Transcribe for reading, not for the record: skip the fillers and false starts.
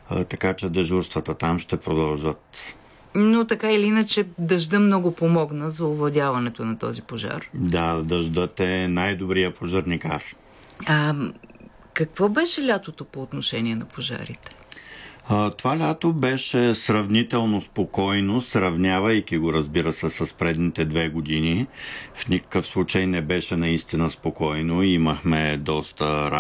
така че дежурствата там ще продължат. Но така или иначе дъжда много помогна за овладяването на този пожар. Да, дъждът е най-добрия пожарникар. Какво беше лятото по отношение на пожарите? Това лято беше сравнително спокойно, сравнявайки го, разбира се, с предните 2 години. В никакъв случай не беше наистина спокойно. Имахме доста